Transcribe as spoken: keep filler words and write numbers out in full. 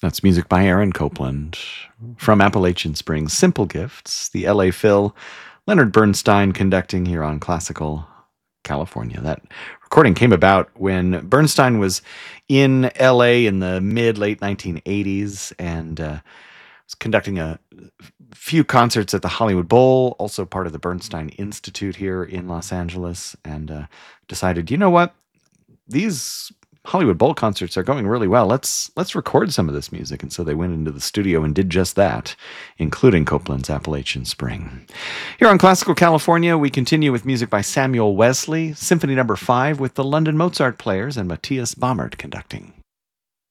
That's music by Aaron Copland. From Appalachian Springs, Simple Gifts, the L A Phil, Leonard Bernstein conducting here on Classical California. That recording came about when Bernstein was in L A in the mid-late nineteen eighties and uh, was conducting a few concerts at the Hollywood Bowl, also part of the Bernstein Institute here in Los Angeles, and uh, decided, you know what, these Hollywood Bowl concerts are going really well. Let's let's record some of this music. And so they went into the studio and did just that, including Copland's Appalachian Spring. Here on Classical California, we continue with music by Samuel Wesley, Symphony Number Five, with the London Mozart Players and Matthias Baumert conducting.